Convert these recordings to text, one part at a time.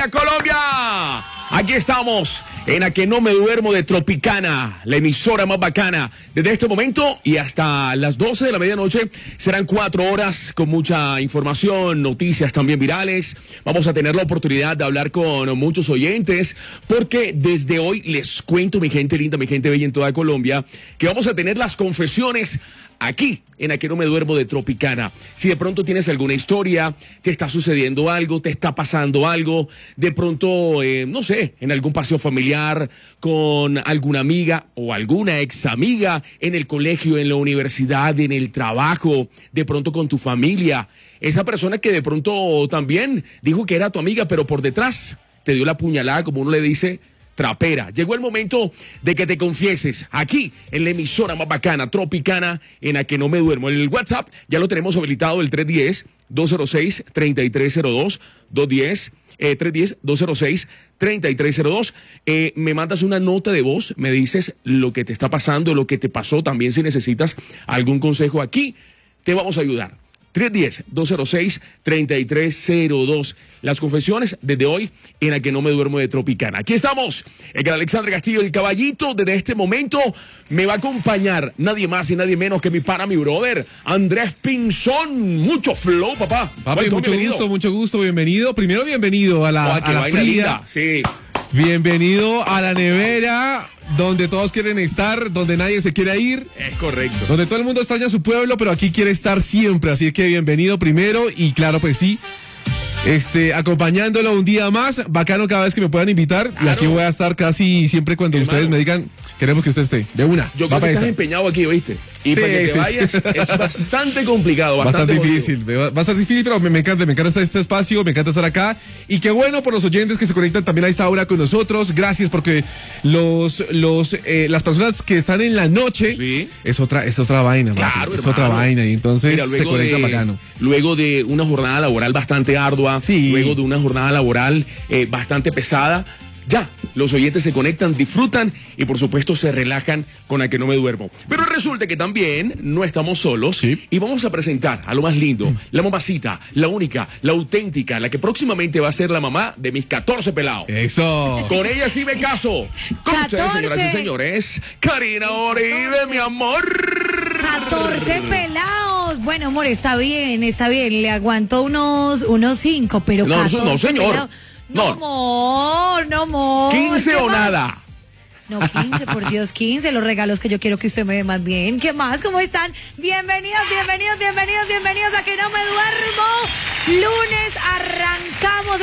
toda Colombia. Aquí estamos en A Que No Me Duermo de Tropicana, la emisora más bacana. Desde este momento y hasta las 12 de la medianoche serán 4 horas con mucha información, noticias también virales. Vamos a tener la oportunidad de hablar con muchos oyentes porque desde hoy les cuento, mi gente linda, mi gente bella en toda Colombia, que vamos a tener las confesiones aquí en A Que No Me Duermo de Tropicana. Si de pronto tienes alguna historia, te está sucediendo algo, te está pasando algo, de pronto, no sé, en algún paseo familiar, con alguna amiga o alguna ex amiga, en el colegio, en la universidad, en el trabajo, de pronto con tu familia, esa persona que de pronto también dijo que era tu amiga, pero por detrás te dio la puñalada, como uno le dice, trapera. Llegó el momento de que te confieses aquí en la emisora más bacana, Tropicana, en A Que No Me Duermo. El WhatsApp ya lo tenemos habilitado, el 310-206-3302, 310-206-3302. Me mandas una nota de voz, me dices lo que te está pasando, lo que te pasó, también si necesitas algún consejo aquí, te vamos a ayudar. 310-206-3302. Las confesiones desde hoy en A Que No Me Duermo de Tropicana. Aquí estamos, el gran Alexandre Castillo, el caballito. Desde este momento me va a acompañar nadie más y nadie menos que mi pana, mi brother, Andrés Pinzón. Mucho flow, papá. Papi, mucho gusto, bienvenido. Primero, bienvenido a la fría. Linda. Sí. Bienvenido a la nevera, donde todos quieren estar, donde nadie se quiere ir. Es correcto. Donde todo el mundo extraña a su pueblo, pero aquí quiere estar siempre. Así que bienvenido primero y claro, pues sí, acompañándolo un día más. Bacano cada vez que me puedan invitar. Claro. Y aquí voy a estar casi siempre cuando ustedes me digan, queremos que usted esté. De una. Yo creo que estás empeñado aquí, ¿oíste? Y sí, para que te vayas es bastante complicado, bastante difícil, pero me encanta este espacio, me encanta estar acá. Y qué bueno por los oyentes que se conectan también a esta hora con nosotros. Gracias porque las personas que están en la noche, sí, es otra vaina. Claro, es otra vaina. Y entonces mira, se conectan bacano. Luego de una jornada laboral bastante ardua, sí, luego de una jornada laboral bastante pesada, ya, los oyentes se conectan, disfrutan y por supuesto se relajan con A Que No Me Duermo. Pero resulta que también no estamos solos, sí, y vamos a presentar a lo más lindo, la mamacita, la única, la auténtica, la que próximamente va a ser la mamá de mis 14 pelados. Eso. Con ella sí me caso. Con ustedes, señoras y señores, Karina Oribe, mi amor. 14 pelados. Bueno, amor, está bien. Le aguanto unos 5, pero no, 14 no, señor. Pelados. No, amor. 15 o nada. No, 15, por Dios, 15, los regalos que yo quiero que usted me dé más bien. ¿Qué más? ¿Cómo están? Bienvenidos a Que No Me Duermo. Lunes, arrancamos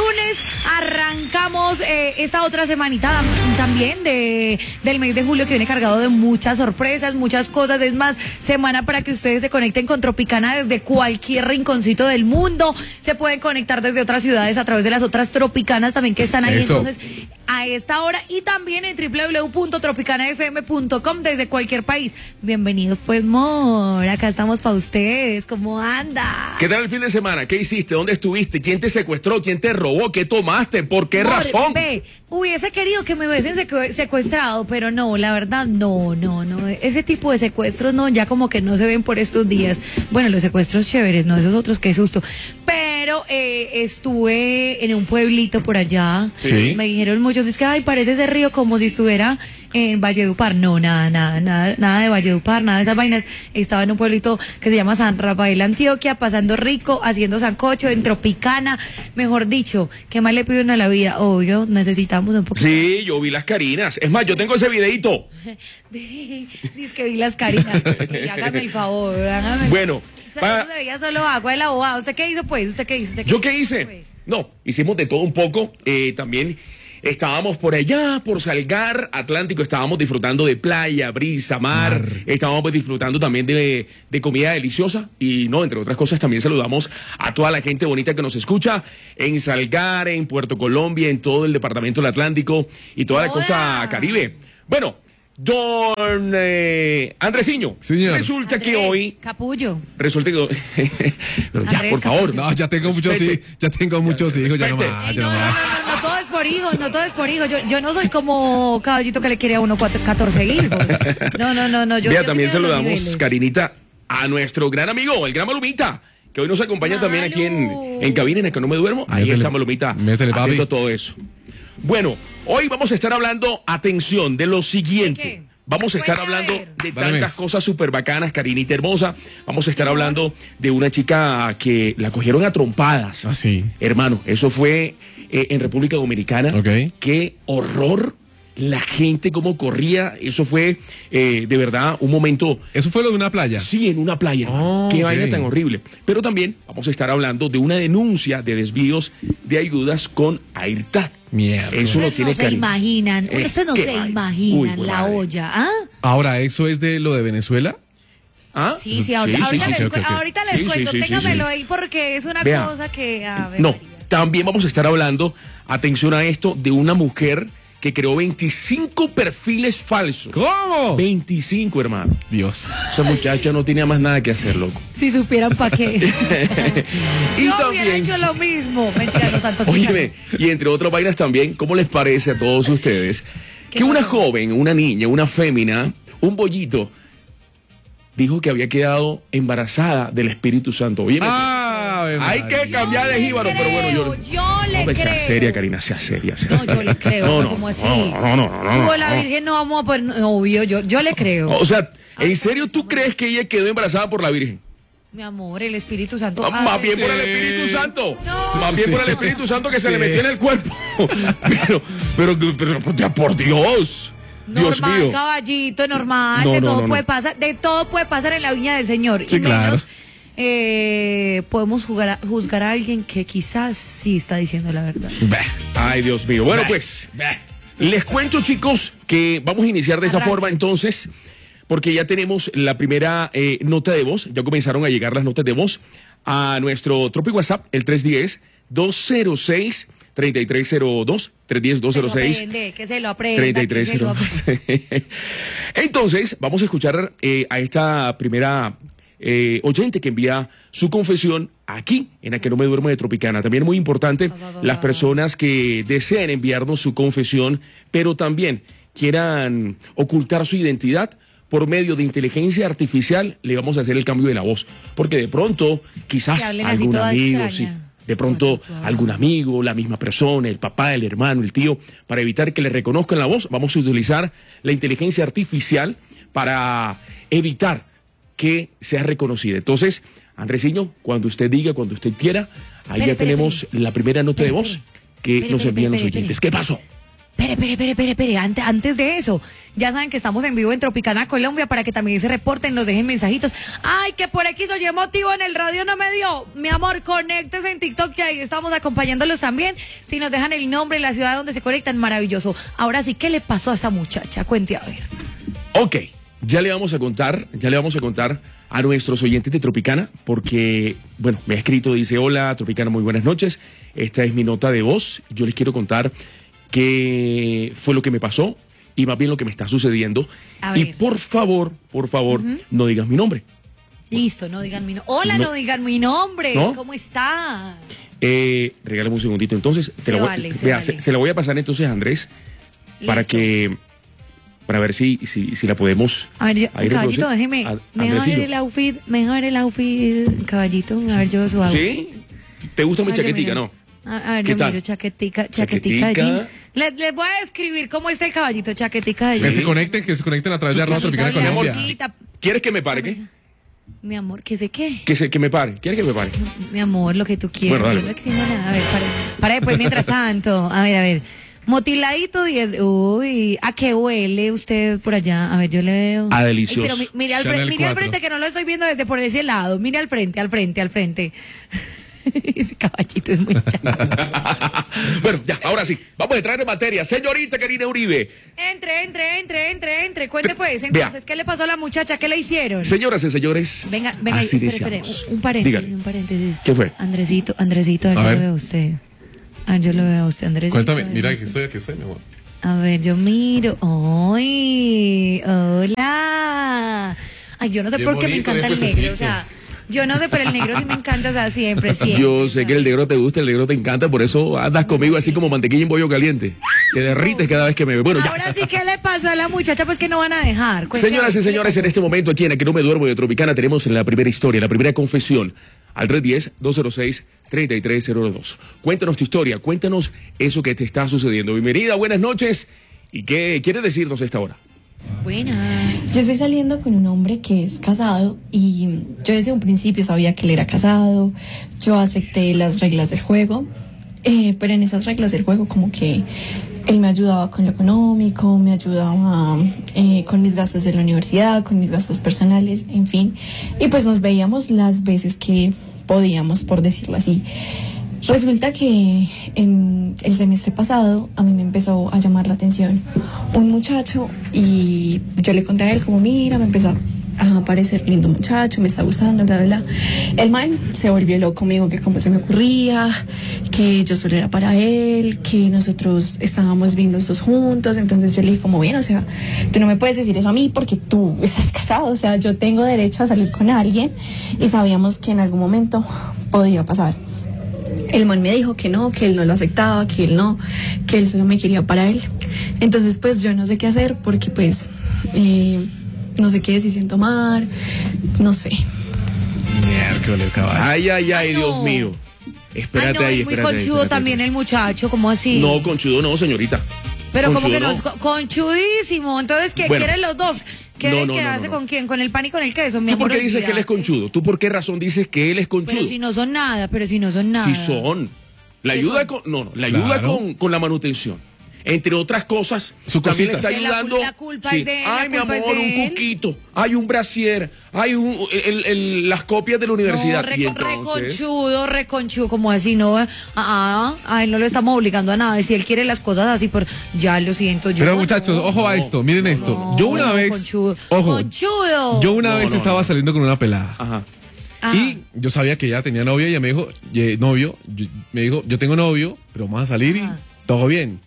esta otra semanita también del mes de julio, que viene cargado de muchas sorpresas, muchas cosas. Es más, semana para que ustedes se conecten con Tropicana desde cualquier rinconcito del mundo. Se pueden conectar desde otras ciudades a través de las otras Tropicanas también que están ahí. Eso. Entonces, a esta hora y también en www.tropicanafm.com desde cualquier país. Bienvenidos, pues, amor. Acá estamos para ustedes. ¿Cómo anda? ¿Qué tal el fin de semana? ¿Qué hiciste? ¿Dónde estuviste? ¿Quién te secuestró? ¿Quién te robó? ¿Qué tomaste? ¿Por qué razón? Hubiese querido que me hubiesen secuestrado, pero no, la verdad, no. Ese tipo de secuestros, no, ya como que no se ven por estos días. Bueno, los secuestros chéveres, no, esos otros, qué susto. Pero estuve en un pueblito por allá. Sí. Me dijeron muchos, es que, ay, parece ese río como si estuviera en Valledupar. No, nada de Valledupar, nada de esas vainas. Estaba en un pueblito que se llama San Rafael, Antioquia, pasando rico, haciendo sancocho en Tropicana. Mejor dicho, ¿qué más le pido a la vida? Obvio, necesitamos un poquito. Sí, yo vi las Carinas. Es más, yo tengo ese videito. Dice que vi las Carinas. Hágame el favor, hágame. Bueno. Eso se veía solo agua de la bobada. ¿Usted qué hizo, pues? ¿Yo qué hice? No, hicimos de todo un poco. También estábamos por allá, por Salgar Atlántico, estábamos disfrutando de playa, brisa, mar. Estábamos disfrutando también de comida deliciosa. Y no, entre otras cosas, también saludamos a toda la gente bonita que nos escucha en Salgar, en Puerto Colombia, en todo el departamento del Atlántico y toda la costa Caribe. Bueno, don Andresiño, señor. Resulta Andrés, que hoy Capullo. Resulta que pero ya, Andrés, por favor. No, ya tengo muchos hijos, ya no más. No todo es por hijos, yo no soy como caballito que le quiere a uno 14 hijos. No, yo también saludamos, Karinita, a nuestro gran amigo, el gran Malumita, que hoy nos acompaña también aquí en cabina, en el que no me duermo. Ahí Métele, está Malumita, métele, papi. atento a todo eso. Bueno, hoy vamos a estar hablando, atención, de lo siguiente. ¿De qué? Vamos a estar Cuente, a hablando ver. de Dale, tantas Mex. cosas súper bacanas, Karinita hermosa. Vamos a estar hablando de una chica que la cogieron a trompadas. Ah, sí. Hermano, eso fue en República Dominicana. Ok. Qué horror. La gente cómo corría. Eso fue de verdad un momento. Eso fue lo de una playa. Sí, en una playa. Oh, Qué ok. vaina tan horrible. Pero también vamos a estar hablando de una denuncia de desvíos de ayudas con AirTag. Mierda. Eso no Ustedes tiene no se cariño. imaginan, ustedes no qué se vaina. imaginan Uy, la madre. olla, ¿ah? Ahora, ¿eso es de lo de Venezuela? ¿Ah? Sí, ahorita, sí, les, sí, ok, ok. ahorita les Sí, cuento, sí, sí, téngamelo sí. ahí porque es una Vea. cosa que... A ver, No, María. también vamos a estar hablando, atención a esto, de una mujer que creó 25 perfiles falsos. ¿Cómo? 25, hermano. Dios. Esa muchacha no tenía más nada que hacer, loco. Si supieran para qué. Y Yo hubiera también- hecho lo mismo. Mentira, no tanto. Óyeme, y entre otras vainas también, ¿cómo les parece a todos ustedes ¿Qué que una pasó? joven, una niña, una fémina, un bollito, dijo que había quedado embarazada del Espíritu Santo? Oye, hay que cambiar de jíbaro, pero bueno, yo le no, creo. sea seria, Karina, sea seria. No, yo le creo, No, pero no, ¿cómo así? no, Digo, la Virgen no vamos a poner, no, obvio, yo le creo. O sea, ¿en serio tú crees que ella quedó embarazada por la Virgen? Mi amor, el Espíritu Santo. Más bien por el sí. Espíritu Santo. No. Más bien Sí. por el Espíritu Santo que se le Sí. metió en el cuerpo. pero ya por Dios. Dios Normal, mío. caballito, normal, No, de no, todo no, puede no. pasar, de todo puede pasar en la viña del Señor. Sí, y claro. menos podemos juzgar a alguien que quizás sí está diciendo la verdad. Ay, Dios mío. Bueno, pues, les cuento, chicos, que vamos a iniciar de esa Arranque. forma entonces, porque ya tenemos la primera nota de voz. Ya comenzaron a llegar las notas de voz a nuestro Tropi WhatsApp, el 310-206-3302, 310-206. Que se lo aprenda, que se lo aprenda. 3302. Entonces, vamos a escuchar a esta primera oyente que envía su confesión aquí, en la que no me duermo de Tropicana. También muy importante, las personas que deseen enviarnos su confesión, pero también quieran ocultar su identidad por medio de inteligencia artificial, le vamos a hacer el cambio de la voz. Porque de pronto, quizás Que hablen así algún toda amigo, extraña. sí, de pronto Toda. algún amigo, la misma persona, el papá, el hermano, el tío, para evitar que le reconozcan la voz, vamos a utilizar la inteligencia artificial para evitar que sea reconocida. Entonces, Andresiño, cuando usted diga, cuando usted quiera, ahí ya Espere, tenemos la primera nota de voz que Espere, nos espere, envían los espere, oyentes. espere. ¿Qué pasó? Espere, antes de eso, ya saben que estamos en vivo en Tropicana, Colombia, para que también se reporten, nos dejen mensajitos. Ay, que por X o Y motivo en el radio no me dio. Mi amor, conéctese en TikTok, que ahí estamos acompañándolos también. Si nos dejan el nombre y la ciudad donde se conectan, maravilloso. Ahora sí, ¿qué le pasó a esa muchacha? Cuente a ver. Ok, ya le vamos a contar a nuestros oyentes de Tropicana, porque, bueno, me ha escrito, dice, hola, Tropicana, muy buenas noches. Esta es mi nota de voz. Yo les quiero contar qué fue lo que me pasó y más bien lo que me está sucediendo. A Y ver. por favor, no digas mi nombre. Listo, no digan mi nombre. Hola, No. no digan mi nombre. ¿No? ¿Cómo está? Regálame un segundito. Entonces, Se vale. se la voy a pasar entonces a Andrés para Listo. para ver si la podemos. A ver, ahí caballito, reproducir. déjeme. Mejor Andresillo. el outfit, caballito. A ver, yo su outfit. ¿Sí? ¿Te gusta mi A ver, yo chaquetica, miro. no? A ver, ¿Qué yo tal? miro chaquetica de Chaquetica. jean. Les voy a describir cómo está el caballito, chaquetica de Que jean. se conecten a través de arroba Sí, Tropicana sabía, Colombia. Jorgita. ¿Quieres que me pare? ¿Qué? Mi amor, ¿qué sé qué? Que me pare. ¿Quieres que me pare? Mi amor, lo que tú quieras. Bueno, dale. Yo no exijo nada. A ver, para después, mientras tanto. A ver. Motiladito 10. Uy, ¿a qué huele usted por allá? A ver, yo le veo. A delicioso. Ay, pero mire al Chanel frente, 4. que no lo estoy viendo desde por ese lado. Mire al frente. Ese caballito es muy chato. Bueno, ya, ahora sí. Vamos a entrar en materia. Señorita Karina Uribe. Entre. Cuente pues. Vea. Entonces, ¿qué le pasó a la muchacha? ¿Qué le hicieron? Señoras y señores. Venga, así espere. iniciamos. Un paréntesis, Dígale. un paréntesis. ¿Qué fue? Andresito, a ver, A yo ver. lo veo a usted. A ver, yo lo veo a usted, Andresito. Cuéntame, a ver, mira, Andresito. aquí estoy, mi amor. A ver, yo miro. ¡Ay! ¡Hola! Ay, yo no sé Bien por qué me bonito, encanta bien el negro. O puestecito. sea, Yo no sé, pero el negro sí me encanta, o sea, siempre. Yo sé que el negro te gusta, el negro te encanta, por eso andas conmigo así como mantequilla en bollo caliente. Te derrites cada vez que me ve. Bueno, ya. Ahora sí, ¿qué le pasó a la muchacha? Pues que no van a dejar. Cuéntame. Señoras y señores, en este momento aquí en A Que No Me Duermo de Tropicana tenemos la primera historia, la primera confesión al 310-206-3302. Cuéntanos tu historia, cuéntanos eso que te está sucediendo. Bienvenida, buenas noches. ¿Y qué quieres decirnos a esta hora? Buenas. Yo estoy saliendo con un hombre que es casado y yo desde un principio sabía que él era casado, yo acepté las reglas del juego, pero en esas reglas del juego como que él me ayudaba con lo económico, me ayudaba con mis gastos de la universidad, con mis gastos personales, en fin, y pues nos veíamos las veces que podíamos, por decirlo así. Resulta que en el semestre pasado a mí me empezó a llamar la atención un muchacho y yo le conté a él como, mira, me empezó a parecer lindo muchacho, me está gustando, bla, bla, bla. El man se volvió loco conmigo, que cómo se me ocurría, que yo solo era para él, que nosotros estábamos bien los dos juntos. Entonces yo le dije como, bien, o sea, tú no me puedes decir eso a mí porque tú estás casado, o sea, yo tengo derecho a salir con alguien y sabíamos que en algún momento podía pasar. El man me dijo que no, que él no lo aceptaba, que él solo me quería para él. Entonces pues yo no sé qué hacer porque pues no sé qué decisión tomar, no sé. Miércoles, caballo. Ay, no. Dios mío. Espérate Ay, no, ahí, es muy espérate ahí, conchudo espérate también ahí. el muchacho, ¿cómo así? No, conchudo no, señorita. Pero como Conchudo que no, no. es conchudísimo. Entonces, ¿qué Bueno. quieren los dos? ¿Quieren quedarse con quién? ¿Con el pan y con el queso? Mi ¿Tú por amor, qué dices que él es olvídate. conchudo? ¿Tú por qué razón dices que él es conchudo? Pero si no son nada, Sí son. La ¿Qué ayuda son? con, no, la ayuda Claro. con la manutención. Entre otras cosas, Sus también le cositas. está Sí, la ayudando. la culpa es de él, Ay, mi la culpa es amor, de un él. cuquito, hay un brasier, hay las copias de la universidad. No, Y entonces, reconchudo, como así, no, a él no lo estamos obligando a nada. Si él quiere las cosas así, ya lo siento yo. Pero muchachos, ojo a no, esto, miren esto. No, Yo una vez, conchudo. ojo, Conchudo. yo una No, vez no, estaba no. saliendo con una pelada. ajá. Ah. Y yo sabía que ella tenía novia y ella me dijo, me dijo, yo tengo novio, pero vamos a salir Ajá. y todo bien.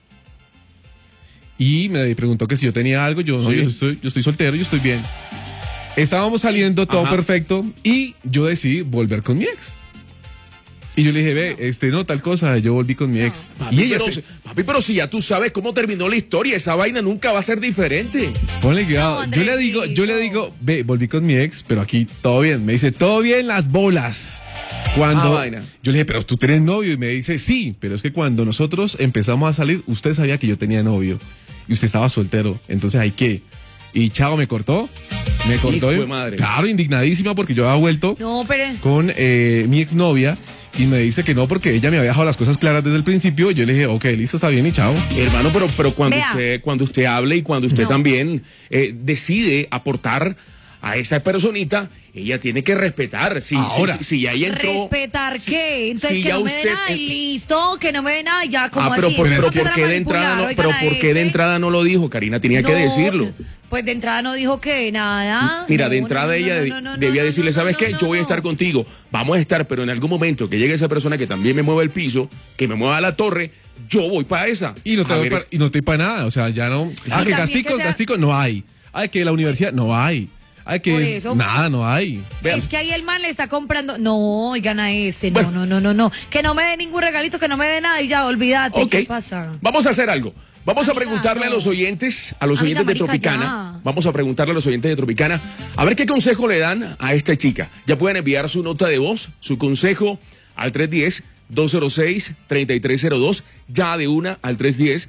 Y me preguntó que si yo tenía algo, yo no, Sí. yo estoy soltero, yo estoy bien. Estábamos saliendo, todo Ajá. perfecto, y yo decidí volver con mi ex. Y yo le dije, no, tal cosa, yo volví con mi ex. Papi, Y ella pero si ya tú sabes cómo terminó la historia, esa vaina nunca va a ser diferente. ponle cuidado. No, yo le digo, Andresito. volví con mi ex, pero aquí todo bien. Me dice, todo bien las bolas. Cuando vaina. yo le dije, pero tú tienes novio, y me dice, sí, pero es que cuando nosotros empezamos a salir, usted sabía que yo tenía novio y usted estaba soltero, entonces hay que. Y chao, me cortó. Hijo de madre. Claro, indignadísima porque yo había vuelto No, pero... con mi exnovia y me dice que no porque ella me había dejado las cosas claras desde el principio. Yo le dije, ok, listo, está bien y chao. Hermano, pero Vea. cuando usted hable y cuando usted No. también decide aportar a esa personita, ella tiene que respetar. Ahora. Si ya ella entró. ¿Respetar qué? Entonces si que ya no me usted- dé nada y listo, que no me dé nada y ya, como pero así. por Entonces, qué empiezan a de entrada manipular, no, oigan pero a por qué de este. entrada no lo dijo, Karina, tenía que No, decirlo. Pues de entrada no dijo que nada. Mira, No, de entrada no, ella debía decirle, ¿sabes qué? Yo voy a estar contigo, vamos a estar, pero en algún momento que llegue esa persona que también me mueva el piso, que me mueva la torre, yo voy para esa. Y no te A doy ver, y no te doy para nada, o sea, ya no. Y Que también gastico, que sea- gastico, no hay. Ay, que la universidad, no hay. Ay, que Por eso- nada, no hay. Vean. Es que ahí el man le está comprando. No, oigan a este. No, Bueno. no. Que no me dé ningún regalito, que no me dé nada y ya, olvídate. Ok. ¿Qué pasa? Vamos a hacer algo. Vamos a Amiga, preguntarle a no. los oyentes, Amiga, de marica, Tropicana. ya. Vamos a preguntarle a los oyentes de Tropicana a ver qué consejo le dan a esta chica. Ya pueden enviar su nota de voz, su consejo al 310-206-3302, ya de una al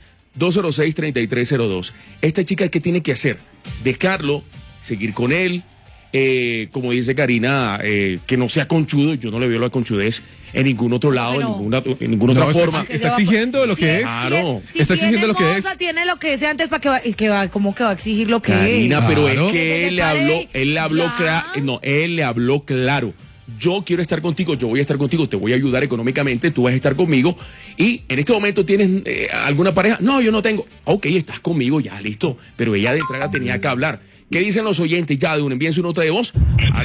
310-206-3302. Esta chica, ¿qué tiene que hacer? Dejarlo, seguir con él. Como dice Karina, que no sea conchudo. Yo no le veo la conchudez en ningún otro lado, Bueno. en ninguna otra No, forma. está exigiendo lo que es. Claro. Si Está tiene exigiendo lo que moza, es. tiene lo que es antes para ¿cómo que va a exigir lo que Karina, es? pero Claro. es que Que se él le separe habló ya. él le habló claro. Yo quiero estar contigo, yo voy a estar contigo, te voy a ayudar económicamente, tú vas a estar conmigo. Y en este momento tienes alguna pareja. No, yo no tengo. Ok, estás conmigo, ya, listo. Pero ella de entrada tenía que hablar. ¿Qué dicen los oyentes? Ya de un envíen su nota de voz al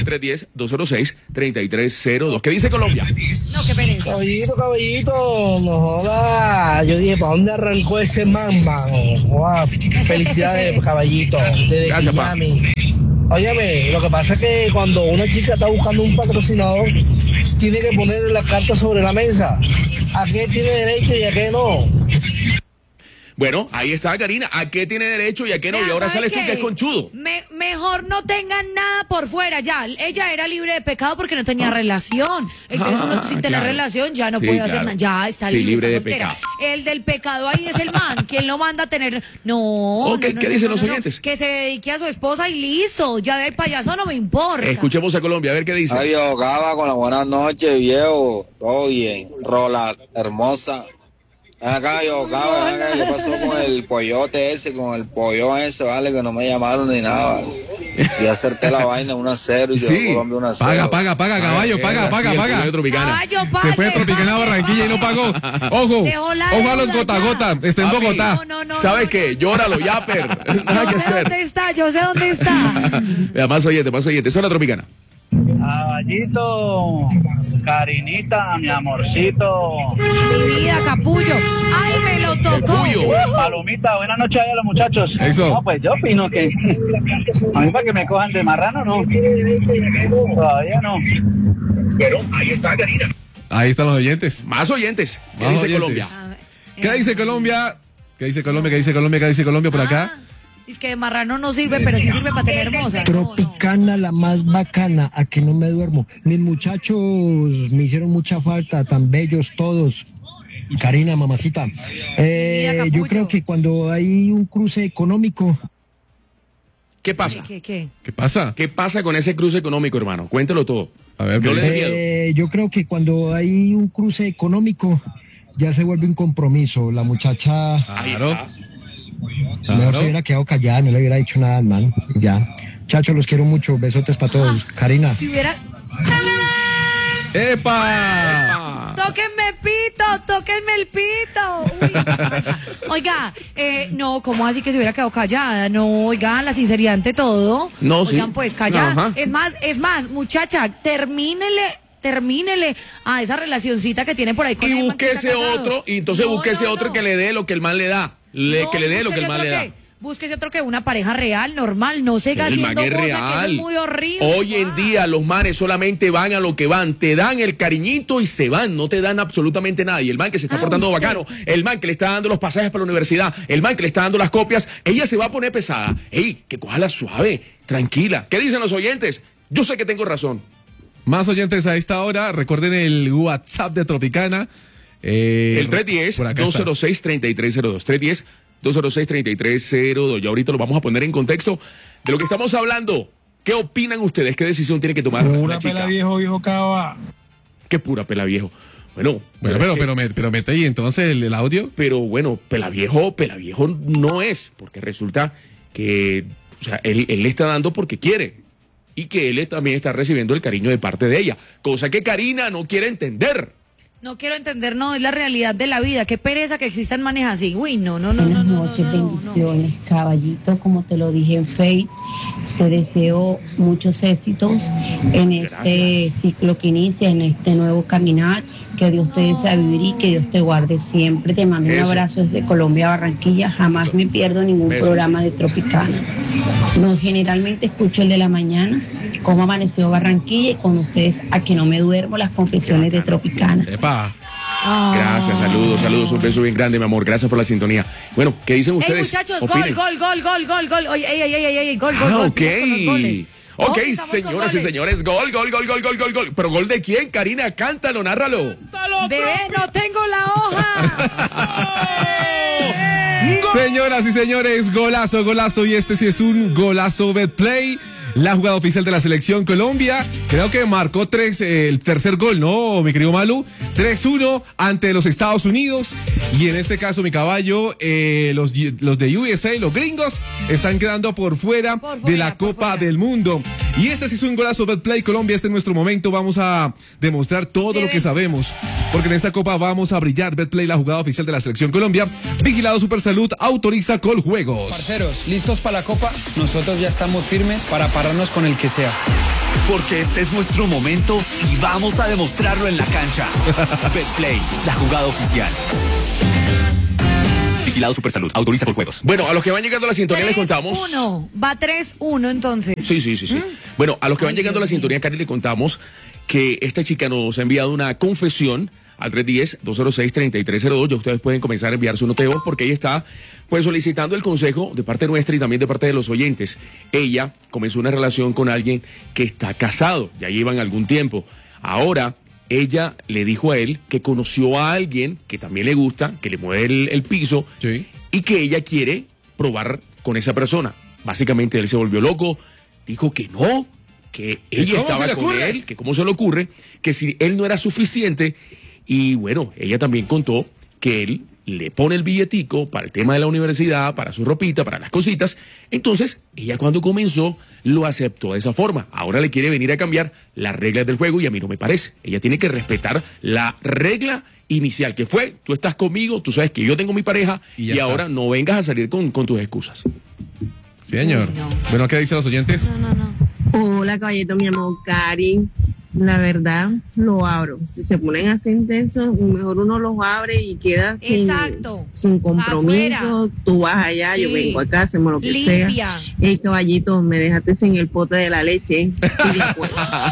310-206-3302. ¿Qué dice Colombia? No, qué pereza. Caballito, no joda. Yo dije, ¿para dónde arrancó ese man, mano? Joda, felicidades, caballito, desde Gracias, pa. Miami. Óyeme, lo que pasa es que cuando una chica está buscando un patrocinador, tiene que poner las cartas sobre la mesa. ¿A qué tiene derecho y a qué no? Bueno, ahí está Karina, ¿a qué tiene derecho y a qué no? Vea, Y ahora ¿sabe sales tú qué? que es conchudo. Mejor no tengan nada por fuera ya. Ella era libre de pecado porque no tenía relación. Entonces uno sin tener claro. relación ya no Sí, puede hacer claro. nada. Ya está Sí, libre de está soltera. pecado. El del pecado ahí es el man. ¿Quién lo manda a tener? No. Ok, no, ¿qué dicen los oyentes? Que se dedique a su esposa y listo. Ya de payaso no me importa. Escuchemos a Colombia, a ver qué dice. Ay, yo, Gaba, con la buenas noches, viejo. Todo bien. Rola, hermosa. Ven acá, yo, Gaba, ven acá, ¿qué pasó con el pollote ese, con el pollón ese, vale? Que no me llamaron ni nada, vale. Y acerté la vaina 1-0 y Sí, quedó Colombia 1-0. paga, caballo, paga. Caballo, Se fue a pague, Tropicana pague, Barranquilla y no pague. pagó. Ojo, Dejó la ojo a los deuda gota a ya. gota. Está en Papi, Bogotá. No, ¿Sabes qué? Llóralo, Yapper. Nada que Yo sé hacer. dónde está, yo sé dónde está. Vea, más oyente. Eso es la Tropicana. Caballito, Karinita, mi amorcito. Mi vida, capullo. Ay, me lo tocó. Capullo. Palomita, buenas noches a los muchachos. Eso. No, pues yo opino que a mí para que me cojan de marrano, no. Todavía no. Ahí están los oyentes. Más oyentes. ¿Qué Más dice oyentes. Colombia? A ver, ¿Qué dice Colombia? ¿Qué dice Colombia por acá? Es que de marrano no sirve, pero sí sirve para tener hermosa. Tropicana, la más bacana, a que no me duermo. Mis muchachos me hicieron mucha falta, tan bellos todos. Karina, mamacita. Capullo. Yo creo que cuando hay un cruce económico, ¿Qué pasa? ¿Qué? ¿Qué pasa? ¿Qué pasa con ese cruce económico, hermano? Cuéntelo todo. A ver, No ¿qué le dice? dé miedo. yo creo que cuando hay un cruce económico, ya se vuelve un compromiso. La muchacha Claro. mejor se hubiera quedado callada, no le hubiera dicho nada al man. Y ya. Muchachos, los quiero mucho. Besotes para todos. Karina. Si hubiera... ¡Epa! tóquenme el pito. Uy. Oiga, no, ¿cómo así que se hubiera quedado callada? No, oiga, la sinceridad ante todo. No, Oigan, sí. pues callada. Ajá. Es más, muchacha, termínele a esa relacioncita que tiene por ahí con Y el man que está búsquese casado. otro, y entonces No, búsquese no, otro no. que le dé lo que el man le da. Que le dé lo que el man le da. Búsquese otro que una pareja real, normal, no siga El haciendo man es cosas, que eso real. es muy horrible. Hoy en día los manes solamente van a lo que van, te dan el cariñito y se van, no te dan absolutamente nada. Y el man que se está portando usted. bacano, el man que le está dando los pasajes para la universidad, el man que le está dando las copias, ella se va a poner pesada. Ey, que cójala suave, tranquila. ¿Qué dicen los oyentes? Yo sé que tengo razón. Más oyentes a esta hora. Recuerden el WhatsApp de Tropicana. El por acá está. 310-206-3302. 310-206-3302. Y ahorita lo vamos a poner en contexto de lo que estamos hablando. ¿Qué opinan ustedes? ¿Qué decisión tiene que tomar la chica? viejo Cava. Qué pura pela viejo. Bueno, Pero mete ahí entonces el audio. pero bueno, pela viejo no es, porque resulta que, o sea, él le está dando porque quiere y que él también está recibiendo el cariño de parte de ella, cosa que Karina no quiere entender. No quiero entender, no, es la realidad de la vida. Qué pereza que existan manes así. Uy, no. Buenas noches, bendiciones, caballito. Como te lo dije en Face, te deseo muchos éxitos en este ciclo que inicia, en este nuevo caminar. Que Dios te desea vivir y que Dios te guarde siempre. Te mando un Eso. abrazo desde Colombia, Barranquilla. Jamás Eso. me pierdo ningún Eso. programa de Tropicana. No, generalmente escucho el de la mañana, cómo amaneció Barranquilla, y con ustedes a que no me duermo, las confesiones de Tropicana. ¡Epa! Gracias, saludos, un beso bien grande, mi amor, gracias por la sintonía. Bueno, ¿qué dicen Ey, ustedes? muchachos, Opinen. gol. Oye, ey, gol. Ok. Con los goles. Ok, Hoy estamos con señoras y goles. señores, gol. ¿Pero gol de quién? Karina, cántalo, nárralo. Bebé, no tengo la hoja. Señoras y señores, golazo. Y este sí es un golazo Betplay. La jugada oficial de la selección Colombia. Creo que marcó el tercer gol, ¿no, mi querido Malu? 3-1 ante los Estados Unidos. Y en este caso, mi caballo, los de USA, los gringos, están quedando por fuera de la Copa del Mundo. Y este sí es un golazo Betplay Colombia. Este es nuestro momento. Vamos a demostrar todo lo que sabemos. Porque en esta Copa vamos a brillar. Betplay, la jugada oficial de la selección Colombia. Vigilado Supersalud, autoriza Coljuegos. Parceros, ¿listos para la Copa? Nosotros ya estamos firmes para pararnos con el que sea. Porque este es nuestro momento y vamos a demostrarlo en la cancha. Betplay, la jugada oficial. Vigilado Supersalud. Autoriza por juegos. Bueno, a los que van llegando a la sintonía les contamos. 3-1. Va 3-1 entonces. Sí. Bueno, a los que van llegando a la sintonía, Cari, le contamos que esta chica nos ha enviado una confesión al 310-206-3302. Ya ustedes pueden comenzar a enviar su noteo porque ella está pues solicitando el consejo de parte nuestra y también de parte de los oyentes. Ella comenzó una relación con alguien que está casado, ya llevan algún tiempo. Ahora ella le dijo a él que conoció a alguien que también le gusta, que le mueve el piso, Sí. y que ella quiere probar con esa persona. Básicamente él se volvió loco, dijo que no, que ella ¿Cómo se estaba le con ocurre? él, que cómo se le ocurre, que si él no era suficiente. Y bueno, ella también contó que él le pone el billetico para el tema de la universidad, para su ropita, para las cositas. Entonces, ella cuando comenzó lo aceptó de esa forma. Ahora le quiere venir a cambiar las reglas del juego y a mí no me parece. Ella tiene que respetar la regla inicial, que fue, tú estás conmigo, tú sabes que yo tengo mi pareja Y y, ya está. ahora no vengas a salir con tus excusas. Sí, señor. Uy, no. Bueno, ¿qué dicen los oyentes? Hola, caballito, mi amor, Cari. La verdad, lo abro. Si se ponen así intensos, mejor uno los abre y queda Exacto. sin compromiso. Afuera. Tú vas allá, yo Sí. vengo acá, hacemos lo que Limpia. sea. Ey, caballito, me dejaste sin el pote de la leche. Y después,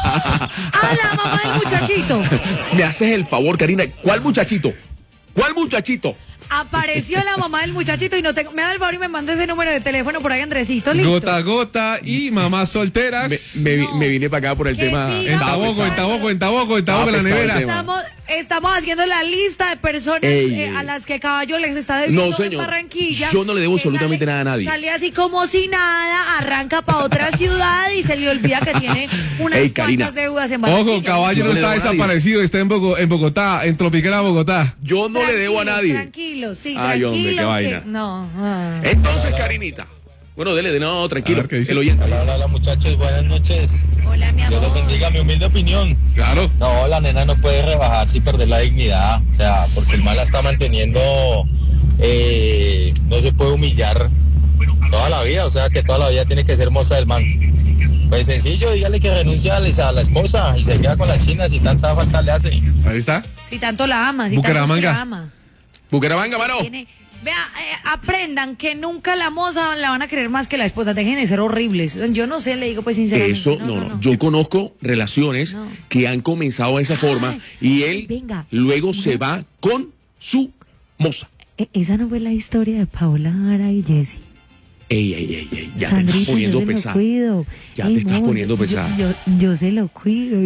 Ah, la mamá del muchachito. Me haces el favor, Karina. ¿Cuál muchachito? ¿Cuál muchachito? Apareció la mamá del muchachito y no tengo. Me da el favor y me manda ese número de teléfono por ahí, Andresito. Listo. Gota a gota y mamás solteras. Me vine para acá por el Que tema. siga En Estaba Taboco, pesado. en Taboco, en Taboco, en Taboco, en la pesado el nevera. tema. Estamos haciendo la lista de personas Ey. a las que Caballo les está debiendo No, señor. en Barranquilla. Yo no le debo que absolutamente nada a nadie. Sale así como si nada, arranca para otra ciudad y se le olvida que tiene unas Ey, Karina. cuantas deudas en Barranquilla. Ojo, Caballo Yo no no le está debo a nadie. desaparecido, está en Bogotá, en Tropicana, Bogotá. Yo no le debo a nadie. Tranquilos, sí, Ay, hombre, qué tranquilos. vaina. No. Entonces, Karinita. Bueno, dele, no, tranquilo. A ver, ¿qué dice? El oyente. Hola muchachos, buenas noches. Hola, mi Dios amor. los bendiga, mi humilde opinión. Claro. No, la nena no puede rebajar sin perder la dignidad. O sea, porque el mal la está manteniendo, no se puede humillar toda la vida. O sea, que toda la vida tiene que ser moza del man. Pues sencillo, dígale que renuncia a la esposa y se queda con las chinas y tanta falta le hace. Ahí está. Si tanto la ama, si tanto Bucaramanga. la ama. Bucaramanga, mano. Vea, aprendan que nunca la moza la van a querer más que la esposa. Dejen de ser horribles. Yo no sé, le digo pues sinceramente. Eso, no. Yo conozco relaciones que han comenzado de esa forma y él venga. luego se va con su moza. Esa no fue la historia de Paola Jara y Jessy. Ey, ya te Sandrita, estás poniendo yo se lo pesado. cuido. Ya Ey, te estás no, poniendo pesado. Yo se lo cuido.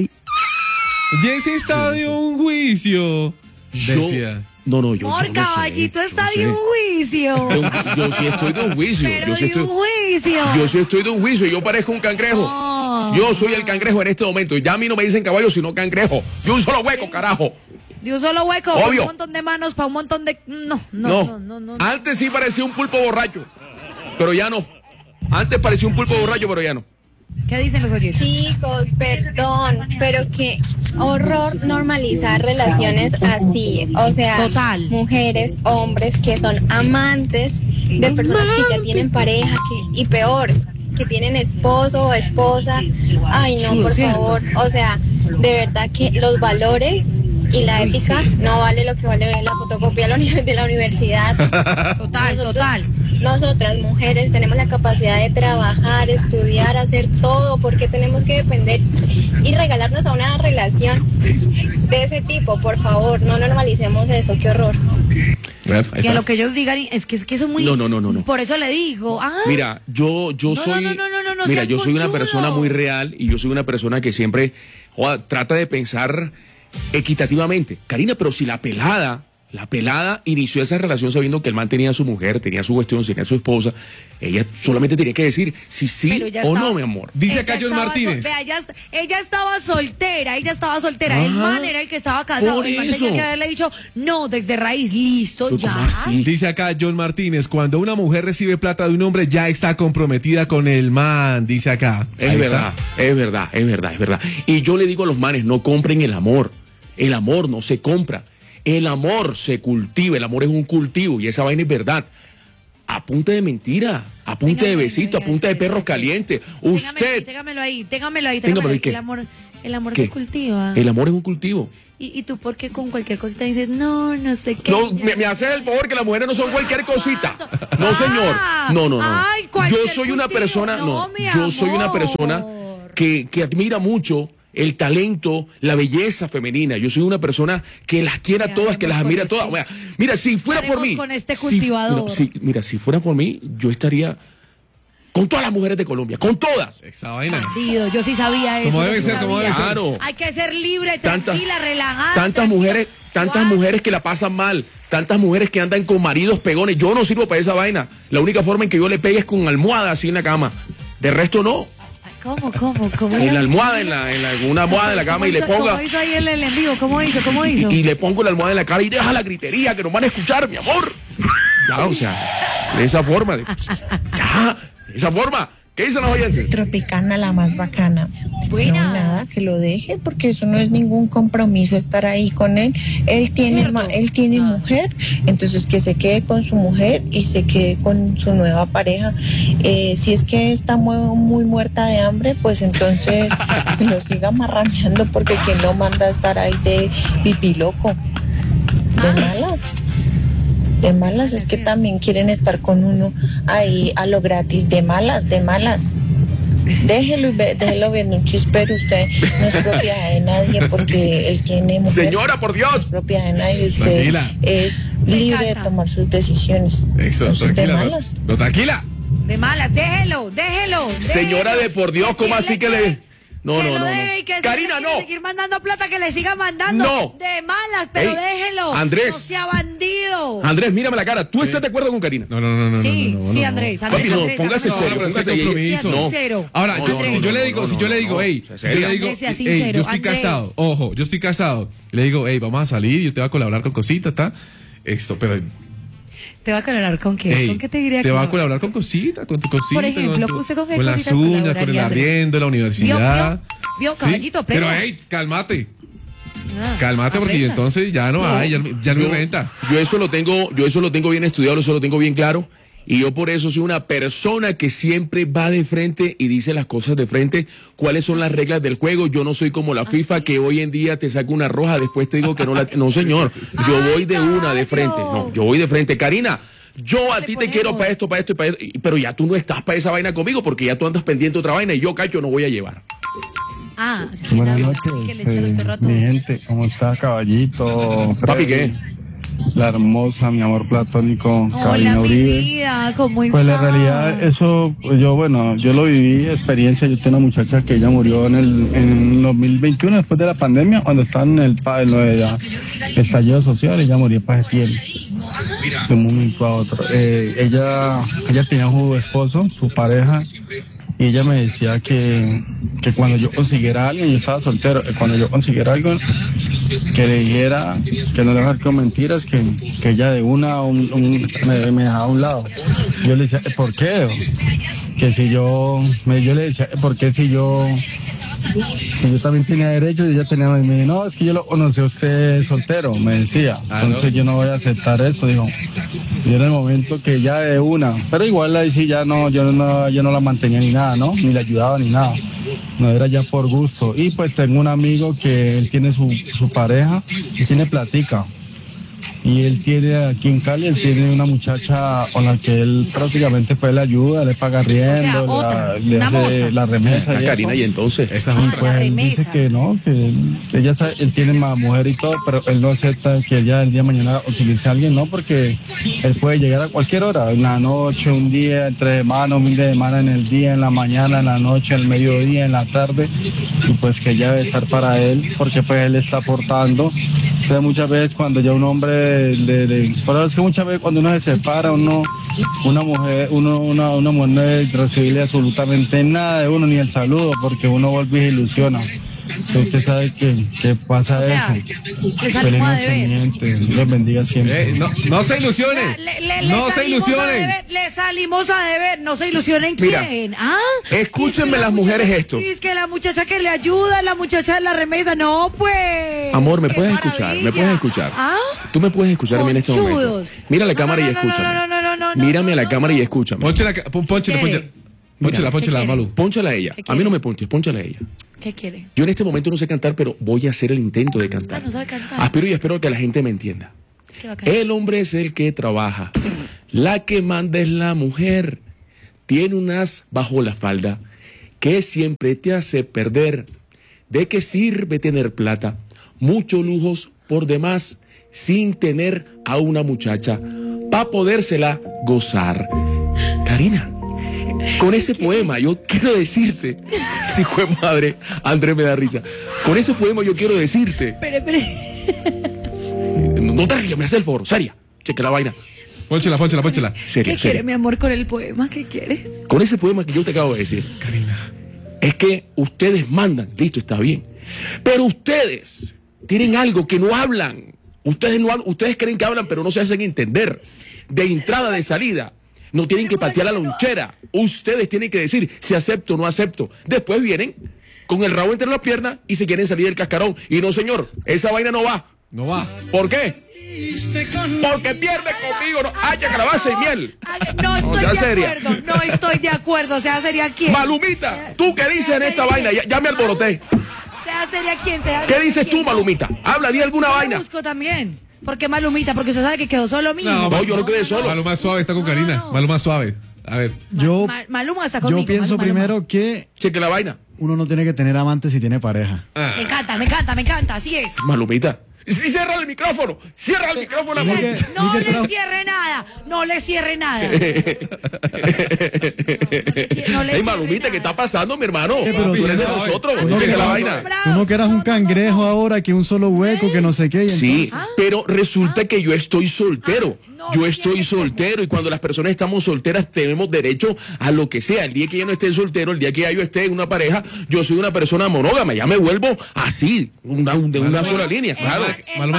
Jessy está de un juicio. Decía. No, yo Por no caballito sé, está no de sé. un juicio. Yo sí estoy de un juicio. Pero Yo sí de un juicio. Yo sí estoy de un juicio. Yo parezco un cangrejo. No. Yo soy el cangrejo en este momento. Ya a mí no me dicen caballo, sino cangrejo. Yo un solo hueco, carajo. De un solo hueco, Obvio. un montón de manos para un montón de. No. Antes sí parecía un pulpo borracho, pero ya no. Antes parecía un pulpo borracho, pero ya no. ¿Qué dicen los oyentes? Chicos, perdón, pero qué horror normalizar relaciones así. O sea, Total. mujeres, hombres que son amantes de personas que ya tienen pareja y peor, que tienen esposo o esposa. Ay, no, Sí, por es cierto. favor. O sea, de verdad que los valores y la Uy, ética sí. no vale lo que vale la fotocopia de la universidad. Total. Nosotras, mujeres, tenemos la capacidad de trabajar, estudiar, hacer todo, porque tenemos que depender y regalarnos a una relación de ese tipo. Por favor, no normalicemos eso, qué horror. Que a lo que ellos digan, es que eso es muy. No. Por eso le digo. Mira, yo soy. No, mira, sean yo soy una conchudos. persona muy real y yo soy una persona que siempre trata de pensar equitativamente. Karina, pero si la pelada inició esa relación sabiendo que el man tenía a su mujer, tenía su cuestión, tenía a su esposa, ella solamente tenía que decir si sí Pero ya o estaba- no, mi amor. Dice Ella acá John estaba Martínez. vea, ella estaba soltera. El Ajá. man era el que estaba casado. Por El man eso. tenía que haberle dicho, no, desde raíz, listo, Pero ya. ¿cómo así? Dice acá John Martínez, cuando una mujer recibe plata de un hombre ya está comprometida con el man, dice acá. Es Ahí verdad, está. es verdad. Y yo le digo a los manes, no compren el amor. El amor no se compra. El amor se cultiva, el amor es un cultivo y esa vaina es verdad. A punta de mentira, a punta Venga, de venga, besito, a venga, punta de sí, perros sí. calientes. Usted, Téngamelo ahí. Téngamelo ahí, ¿qué? El amor ¿Qué? se cultiva. El amor es un cultivo. ¿Y tú por qué con cualquier cosita dices, no sé qué? No, me haces el favor que las mujeres no son cualquier cosita. No, señor. No. Ay, Yo soy una persona, yo soy una persona que admira mucho el talento, la belleza femenina. Yo soy una persona que las quiere a todas, que las admira a todas. Mira, si fuera por mí. Con este cultivador. Si fuera por mí, yo estaría con todas las mujeres de Colombia, con todas. Esa vaina. Bandido, yo sí sabía eso. Como debe ser, como debe ser. Claro. Hay que ser libre, tranquila, relajada. Tantas mujeres que la pasan mal, tantas mujeres que andan con maridos pegones. Yo no sirvo para esa vaina. La única forma en que yo le pegue es con almohada así en la cama. De resto no. ¿Cómo? En la almohada, una almohada en la cama y le ponga. ¿Cómo hizo ahí el envío? ¿Cómo hizo? Y le pongo la almohada en la cara y deja la gritería que nos van a escuchar, mi amor. Ya, o sea, de esa forma. Esa forma. ¿Qué dicen los oyentes? Tropicana, la más bacana. Buenas. No, nada, que lo deje, porque eso no es ningún compromiso estar ahí con él. Él tiene mujer, entonces que se quede con su mujer y se quede con su nueva pareja. Si es que está muy muerta de hambre, pues entonces lo siga marraneando, porque quien lo manda a estar ahí de pipiloco. De malas, es que también quieren estar con uno ahí a lo gratis, de malas. Déjelo viendo un chispero, usted no es propiedad de nadie porque él tiene mujer. Señora, por Dios. No es propiedad de nadie, usted tranquila. Es libre de tomar sus decisiones. Eso, Entonces, tranquila. de malas. No, tranquila. De malas, déjelo. Señora de por Dios, ¿cómo así que le...? No. Y que Karina, si le quiere seguir mandando plata, que le siga mandando. No. De malas, pero déjelo. Andrés. No sea bandido. Andrés, mírame la cara. ¿Tú estás de acuerdo con Karina? No. Sí, Andrés. Papi, no, póngase serio. Sincero. Ahora, si yo le digo, yo estoy Andrés. casado. Ojo, yo estoy casado. Le digo, vamos a salir, yo te voy a colaborar con cositas, pero... ¿Te va a colaborar con qué? ¿Con qué te diría te va a colaborar con cositas, con tu cosita. Por ejemplo, ¿usted con qué con las cositas uñas, con el colaboraría, arriendo, la universidad. Vio, caballito, pero cálmate. Cálmate, porque entonces ya no hay, ya no hay renta. Yo eso lo tengo bien estudiado, eso lo tengo bien claro. Y yo por eso soy una persona que siempre va de frente y dice las cosas de frente, cuáles son las reglas del juego. Yo no soy como la FIFA que hoy en día te saca una roja, después te digo que no la... No, señor, yo voy de una de frente. No, yo voy de frente. Karina, yo a ti te quiero para esto, pero ya tú no estás para esa vaina conmigo porque ya tú andas pendiente de otra vaina y yo, Cacho, no voy a llevar. Buenas noches, mi gente, ¿cómo está, caballito? Papi, ¿qué? La hermosa, mi amor platónico, Hola, Karina mi Uribe. vida, ¿cómo estás? Pues la realidad, eso, pues yo lo viví, experiencia. Yo tengo una muchacha que ella murió en 2021, después de la pandemia, cuando estaba en el estallido social, ella murió para septiembre, de un momento a otro. Ella tenía un esposo, su pareja, y ella me decía que cuando yo consiguiera a alguien, yo estaba soltero, cuando yo consiguiera a alguien, que le dijera, que no le dejara con mentiras, que ella de una me dejaba a un lado. Yo le decía, ¿por qué? Que si yo le decía, ¿por qué si yo también tenía derechos y ella tenía? Me dijo, no, es que yo lo conocí a usted soltero, me decía. Entonces yo no voy a aceptar eso, dijo. Y era el momento que ya de una, pero igual ahí sí ya no, yo no la mantenía ni nada, ¿no? Ni le ayudaba ni nada. No, era ya por gusto. Y pues tengo un amigo que él tiene su pareja y tiene platica. Y él tiene aquí en Cali, él tiene una muchacha con la que él prácticamente pues le ayuda, le paga riendo, le hace la remesa. Karina, y entonces pues él dice que no, que ella sabe, él tiene más mujer y todo, pero él no acepta que ella el día de mañana utilice a alguien, no, porque él puede llegar a cualquier hora, en la noche, un día, entre semana, un fin de semana, en el día, en la mañana, en la noche, en el mediodía, en la tarde, y pues que ella debe estar para él, porque pues él está aportando. Entonces muchas veces cuando ya un hombre pero es que muchas veces cuando uno se separa, una mujer no debe recibirle absolutamente nada de uno, ni el saludo, porque uno vuelve y se ilusiona. Usted sabe que pasa eso. Feliz noche, Dios bendiga siempre. No se ilusionen. No se ilusionen. Le salimos a deber. No se ilusionen. ¿Quién? Mira, escúchenme las mujeres esto. Es que la muchacha que le ayuda, la muchacha de la remesa. No, pues. Amor, ¿me puedes escuchar? ¿Me puedes escuchar? Tú me puedes escuchar a mí en este momento. Mira la cámara y escúchame. Mírame a la cámara y escúchame. Pónchela, Malu. Pónchala a ella. A mí no me ponches, pónchala a ella. ¿Qué quiere? Yo en este momento no sé cantar, pero voy a hacer el intento de cantar. No sabe cantar. Aspiro y espero que la gente me entienda. ¿Qué va a cantar? El hombre es el que trabaja, la que manda es la mujer. Tiene un as bajo la falda que siempre te hace perder. ¿De qué sirve tener plata? Muchos lujos por demás, sin tener a una muchacha para podérsela gozar. Karina, con ese poema yo quiero decirte, si fue madre, Andrés me da risa. Con ese poema yo quiero decirte. Espere. No te rías, me hace el favor, seria. Cheque la vaina. Pónchela. Seria, ¿Qué seria. quiere, mi amor, con el poema? ¿Qué quieres? Con ese poema que yo te acabo de decir, Karina, es que ustedes mandan, listo, está bien. Pero ustedes tienen algo que no hablan. Ustedes creen que hablan, pero no se hacen entender. De entrada, de salida. No tienen que patear la lonchera. Ustedes tienen que decir si acepto o no acepto. Después vienen con el rabo entre las piernas y se quieren salir del cascarón. Y no, señor, esa vaina no va. No va. ¿Por qué? Porque pierde conmigo. No, haya calabaza y miel. No estoy sea de seria. acuerdo. No estoy de acuerdo. Sea seria quién. Malumita, ¿tú qué dices en esta vaina? Ya me alboroté. Sea seria quién. Sea ¿Qué dices tú, Malumita? Habla, di alguna vaina. Busco también. ¿Por qué Malumita? Porque usted sabe que quedó solo mío. No, yo no quedé solo. Maluma suave está con Karina. Maluma suave. A ver. Maluma está conmigo. Yo pienso Maluma. primero que cheque la vaina. Uno no tiene que tener amantes si tiene pareja. Me encanta, así es. Malumita. Sí, cierra el micrófono. Cierra el micrófono. No le cierre nada. Hey, Malumita, ¿qué está pasando, mi hermano? Pero tú eres de nosotros. Tú la vaina. no que eras un cangrejo ahora, que un solo hueco, que no sé qué. Y Sí, pero resulta que yo estoy soltero. Yo estoy soltero y cuando las personas estamos solteras tenemos derecho a lo que sea. El día que yo no esté soltero, el día que ya yo esté en una pareja, yo soy una persona monógama. Ya me vuelvo así, de una sola línea. Claro.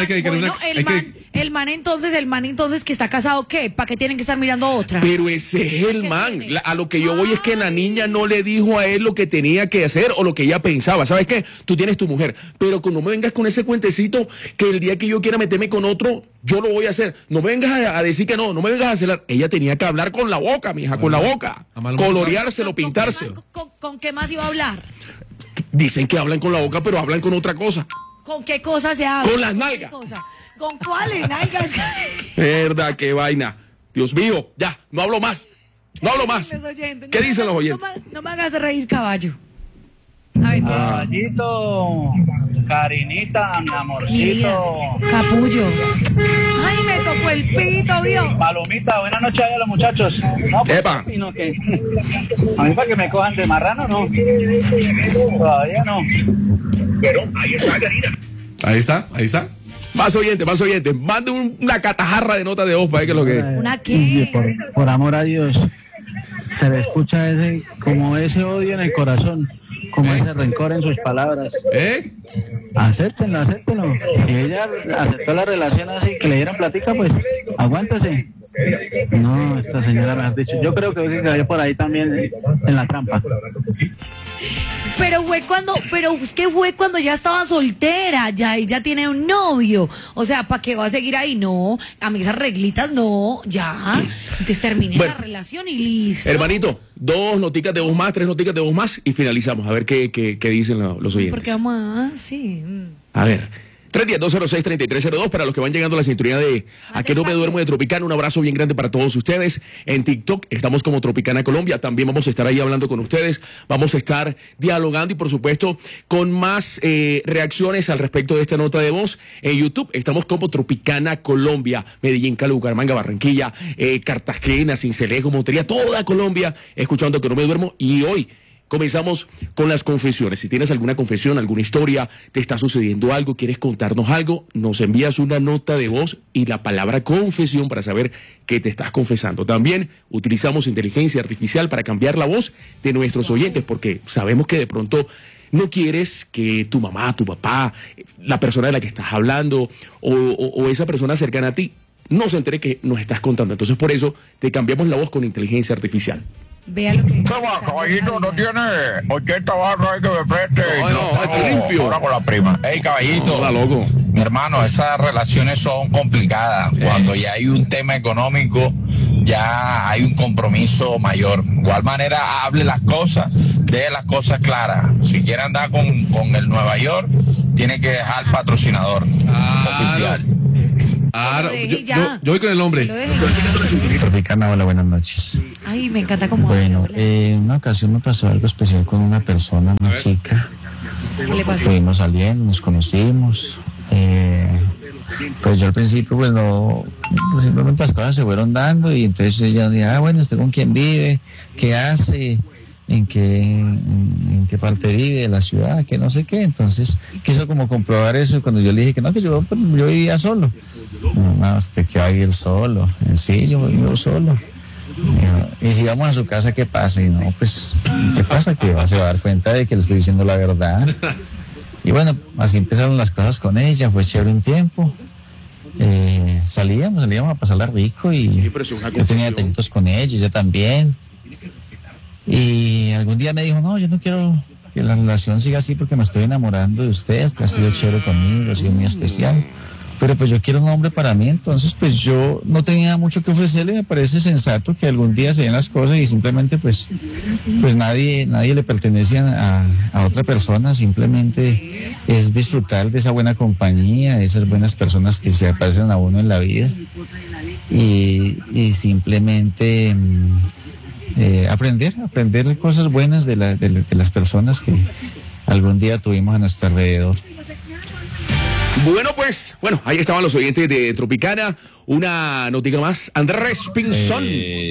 El man entonces que está casado, ¿qué? ¿Para qué tienen que estar mirando a otra? Pero ese es el man. A lo que yo voy es que la niña no le dijo a él lo que tenía que hacer o lo que ella pensaba. ¿Sabes qué? Tú tienes tu mujer, pero no me vengas con ese cuentecito que el día que yo quiera meterme con otro, yo lo voy a hacer. No me vengas a decir que no me vengas a celar. Ella tenía que hablar con la boca, mija, con la boca. Coloreárselo, pintarse. ¿Con qué más iba a hablar? Dicen que hablan con la boca, pero hablan con otra cosa. ¿Con qué cosa se habla? Con las nalgas. ¿Con cuáles nalgas? Verdad, qué vaina. Dios mío, ya, no hablo más. ¿Qué dicen los oyentes? No me hagas reír, caballo. A ver, Caballito, Karinita, mi amorcito. Capullo. Ay, me tocó el pito, Dios. Palomita, buenas noches a los muchachos. No, Epa. No, que a mí para que me cojan de marrano, no. Todavía no. Pero ahí está, Karina. Ahí está. Más oyentes. Mande una catajarra de nota de voz para ver qué es lo que es. ¿Una qué? Por amor a Dios, se le escucha ese odio en el corazón, como ese rencor en sus palabras. Acéptenlo. Si ella aceptó la relación así, que le dieran platica, pues aguántese. No, esta señora me ha dicho. Yo creo que cayó por ahí también en la trampa. Pero es que fue cuando ya estaba soltera, ya ella tiene un novio. O sea, ¿para qué va a seguir ahí? No, a mí esas reglitas no, ya. Entonces termine la relación y listo. Hermanito, 2 noticas de voz más, 3 noticas de voz más y finalizamos. A ver qué dicen los oyentes. Porque vamos sí. A ver. 310-206-3302 para los que van llegando a la sintonía de A que no me duermo de Tropicana. Un abrazo bien grande para todos ustedes. En TikTok estamos como Tropicana Colombia. También vamos a estar ahí hablando con ustedes. Vamos a estar dialogando y por supuesto con más reacciones al respecto de esta nota de voz. En YouTube estamos como Tropicana Colombia. Medellín, Cali, Bucaramanga, Barranquilla, Cartagena, Sincelejo, Montería, toda Colombia escuchando A que no me duermo. Y hoy comenzamos con las confesiones. Si tienes alguna confesión, alguna historia, te está sucediendo algo, quieres contarnos algo, nos envías una nota de voz y la palabra confesión para saber que te estás confesando. También utilizamos inteligencia artificial para cambiar la voz de nuestros oyentes, porque sabemos que de pronto no quieres que tu mamá, tu papá, la persona de la que estás hablando o esa persona cercana a ti no se entere que nos estás contando. Entonces por eso te cambiamos la voz con inteligencia artificial. Vea lo que... Caballito, no tiene 80 barras ahí que me preste. No, está limpio. Ahora con la prima. Ey, caballito. Hola, loco. Mi hermano, esas relaciones son complicadas. Sí. Cuando ya hay un tema económico, ya hay un compromiso mayor. De igual manera, hable las cosas, deje las cosas claras. Si quiere andar con el Nueva York, tiene que dejar el patrocinador oficial. Yo voy con el hombre. Tropicana, hola, buenas noches. Ay, me encanta como. Bueno, en una ocasión me pasó algo especial con una persona, una chica. ¿Qué le pasó? Estuvimos saliendo, nos conocimos. Pues yo al principio, pues no, pues simplemente las cosas se fueron dando y entonces ella dijo, bueno, ¿usted con quién vive? ¿Qué hace? ¿En qué parte vive de la ciudad? Que no sé qué. Entonces quiso como comprobar eso y cuando yo le dije que no, que yo vivía solo. No, usted que va a vivir solo. Sí, yo vivo solo. Y si vamos a su casa, ¿qué pasa? Y no, pues, ¿qué pasa? Que se va a dar cuenta de que le estoy diciendo la verdad. Y bueno, así empezaron las cosas con ella, fue chévere un tiempo. Salíamos a pasarla rico y yo tenía detallitos con ella también. Y algún día me dijo, no, yo no quiero que la relación siga así porque me estoy enamorando de usted, ha sido chévere conmigo, ha sido muy especial. Pero pues yo quiero un hombre para mí, entonces pues yo no tenía mucho que ofrecerle, me parece sensato que algún día se den las cosas y simplemente pues nadie le pertenece a otra persona, simplemente es disfrutar de esa buena compañía, de esas buenas personas que se aparecen a uno en la vida y simplemente aprender cosas buenas de las personas que algún día tuvimos a nuestro alrededor. Bueno, ahí estaban los oyentes de Tropicana. Una noticia más. Andrés Pinzón.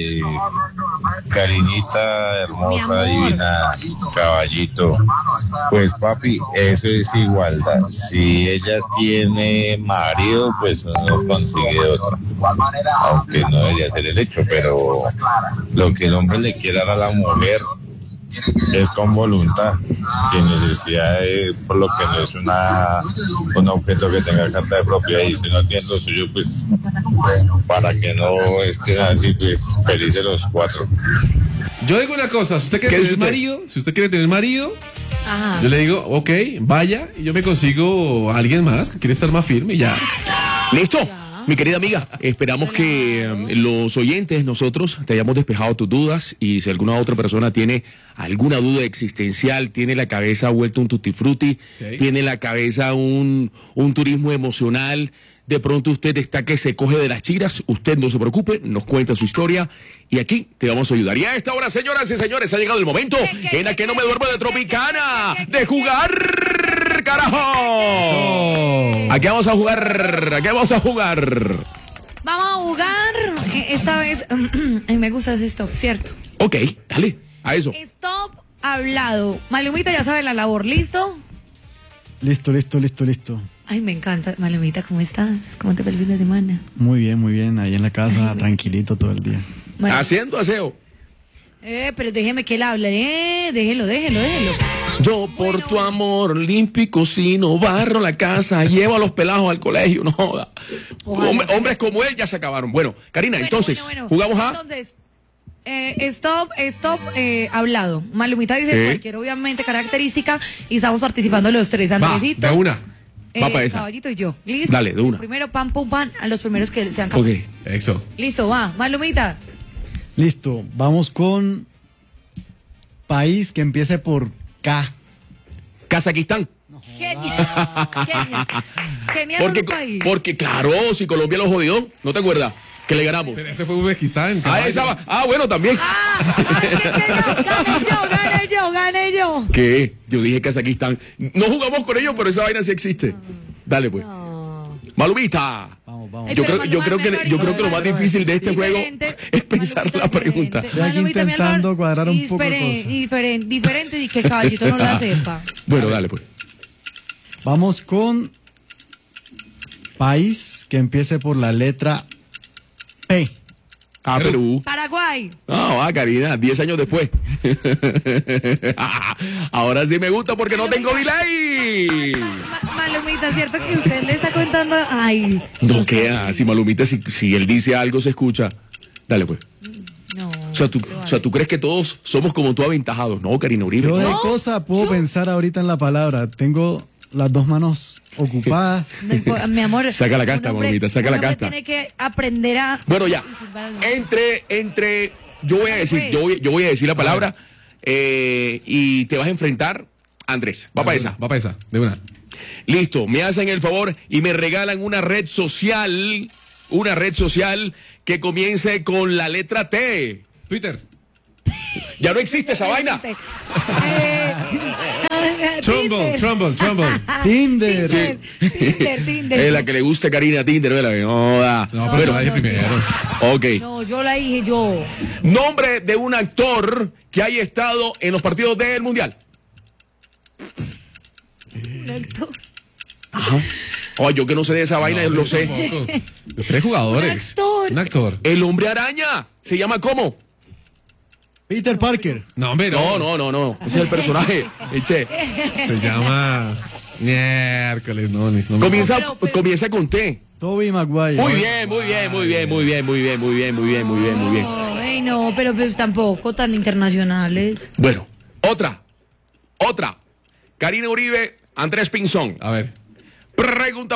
Cariñita hermosa, divina, caballito. Pues papi, eso es igualdad. Si ella tiene marido, pues uno consigue otro. Aunque no debería ser el hecho, pero lo que el hombre le quiera dar a la mujer es con voluntad, sin necesidad de, por lo que no es un objeto que tenga carta de propiedad, y si no tiene lo suyo, pues para que no estén así, pues felices los cuatro. Yo digo una cosa, si usted quiere tener marido, ajá, yo le digo, ok, vaya, y yo me consigo a alguien más que quiere estar más firme y ya. ¿Listo? Mi querida amiga, esperamos que los oyentes, nosotros, te hayamos despejado tus dudas, y si alguna otra persona tiene alguna duda existencial, tiene la cabeza vuelta un tutti frutti, sí, tiene la cabeza un turismo emocional, de pronto usted está que se coge de las chiras, usted no se preocupe, nos cuenta su historia y aquí te vamos a ayudar. Y a esta hora, señoras y señores, ha llegado el momento en la que no me duermo de Tropicana, de jugar, carajo. ¿A qué vamos a jugar? ¿A qué vamos a jugar? Vamos a jugar, esta vez, me gusta ese stop, ¿cierto? Ok, dale, a eso. Stop hablado. Malumita ya sabe la labor, ¿listo? Listo. Ay, me encanta. Malumita, ¿cómo estás? ¿Cómo te fue el fin de semana? Muy bien, ahí en la casa, tranquilito todo el día. Bueno, haciendo aseo. Pero déjeme que él hable, déjelo. Yo por tu amor olímpico, si no barro la casa, llevo a los pelados al colegio, no joda. Hombres como él ya se acabaron. Bueno, Karina, entonces, jugamos a... Entonces, stop, hablado. Malumita dice cualquier, obviamente, característica, y estamos participando los tres. Andresito. Va, de una. Va para esa. Caballito y yo. ¿Listo? Dale, de una. Primero, pam, a los primeros que sean capaces. Ok, eso. Listo, va. Malumita. Listo, vamos con país que empiece por K. Kazajistán. Genial. Genial un país. Porque claro, si Colombia lo jodió, ¿no te acuerdas? Que le ganamos. Pero ese fue Uzbekistán. Bueno, también. Gané yo. ¿Qué? Yo dije Kazajistán. No jugamos con ellos, pero esa vaina sí existe. Dale, pues. Malumita. Vamos. Yo creo que lo más difícil de este juego es pensar la pregunta. Estoy aquí intentando cuadrar un poco cosas. Diferente y que el caballito no la sepa. Bueno, dale, pues. Vamos con país que empiece por la letra P. Perú. Paraguay. Karina, 10 años después. Ahora sí me gusta porque no tengo delay. Malumita, ¿cierto que usted le está contando? Ay. No queda, si Malumita, si él dice algo se escucha. Dale, pues. No. O sea, ¿tú crees que todos somos como tú aventajados? No, Karina Uribe. Yo de cosa puedo pensar ahorita en la palabra. Tengo las dos manos ocupadas. No, mi amor. Saca la casta, Malumita, saca la casta. Tiene que aprender a... Bueno, ya. Entre yo voy a decir la palabra y te vas a enfrentar a Andrés. Va para esa, de una. Listo, me hacen el favor y me regalan una red social que comience con la letra T. Twitter. Ya no existe esa vaina. Trumble. Tinder. Tinder. Es la que le gusta a Karina, Tinder, ¿verdad? No, pero la dije primero. Ok. No, yo la dije yo. Nombre de un actor que haya estado en los partidos del Mundial. Un actor. Ajá. Oh, yo que no sé de esa vaina, lo sé. Yo sé de jugadores. Un actor. El hombre araña. ¿Se llama cómo? Peter Parker. No, hombre, no. Ese es el personaje. Eche. Se llama... Miércoles, no. Comienza con T. Tobey Maguire. Muy bien. Ay, no, pero pues tampoco tan internacionales. Bueno, otra. Karina Uribe, Andrés Pinzón. A ver. Pregunta.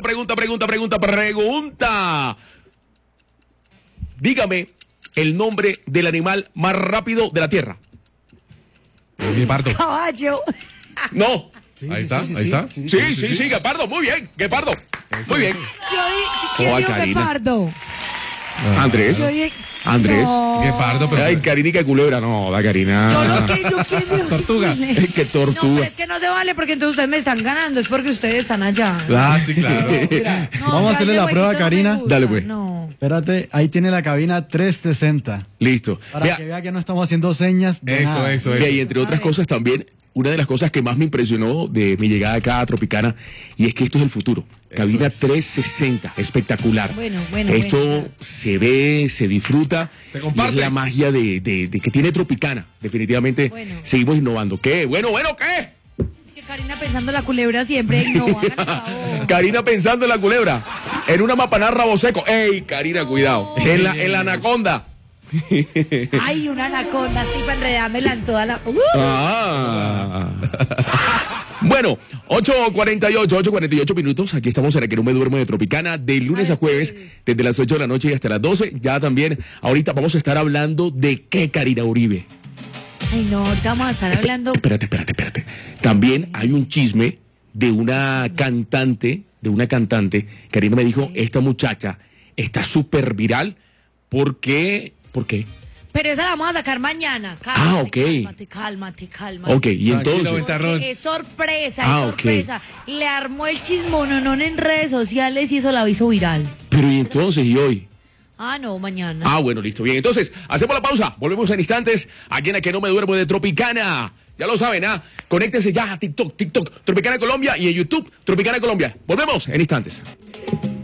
Dígame el nombre del animal más rápido de la Tierra. Guepardo. Caballo. No. Ahí está. Sí, Guepardo. Muy bien, Guepardo. Muy bien. ¿Quién dijo Guepardo? Andrés. Andrés. No. Guepardo, pero... Ay, Carinica Culebra. No, la Karina. Tortuga. ¿Qué tortuga? No, pero es que no se vale porque entonces ustedes me están ganando. Es porque ustedes están allá. Sí, claro. Vamos a hacerle la prueba a Karina. Dale, pues. No. Espérate, ahí tiene la cabina 360. Listo. Para que vea que no estamos haciendo señas de nada. Eso. Y entre otras cosas también, una de las cosas que más me impresionó de mi llegada acá a Tropicana, y es que esto es el futuro. Cabina 360, espectacular. Bueno. Esto se ve, se disfruta. Se comparte. Y es la magia de que tiene Tropicana. Definitivamente seguimos innovando. ¿Qué? Bueno, ¿qué? Es que Karina pensando en la culebra siempre innova. Karina pensando en la culebra. En una mapaná rabo seco. ¡Ey, Karina, cuidado! En la anaconda. Ay, una anaconda así para enredármela en toda la... Bueno, 8:48 minutos. Aquí estamos en la que no me duermo de Tropicana, de lunes a jueves, desde las 8 de la noche y hasta las 12. Ya también, ahorita vamos a estar hablando de qué, Karina Uribe. Ay, no, ahorita vamos a estar hablando... Espérate. También hay un chisme de una cantante. Karina me dijo, esta muchacha está súper viral. ¿Por qué? Pero esa la vamos a sacar mañana. Ok. Cálmate. Ok, y entonces... Es sorpresa, Le armó el chismononón en redes sociales y eso la hizo viral. Pero y entonces, ¿y hoy? No, mañana. Bueno, listo, bien. Entonces, hacemos la pausa. Volvemos en instantes aquí en la que no me duermo de Tropicana. Ya lo saben, Conéctense ya a TikTok, Tropicana Colombia, y en YouTube, Tropicana Colombia. Volvemos en instantes.